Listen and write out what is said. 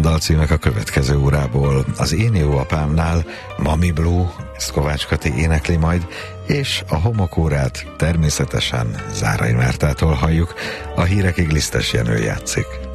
dalcímek a következő órából. Az Én jó apámnál Mami Blue, ezt Kovács Kati énekli majd, és a homokórát természetesen Zárai Mártától halljuk, a hírekig Lisztes Jenő játszik.